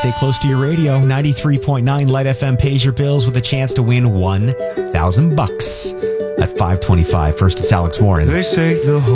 Stay close to your radio. 93.9 Light FM pays your bills with a chance to win $1,000 at 5:25. First, it's Alex Warren. They say the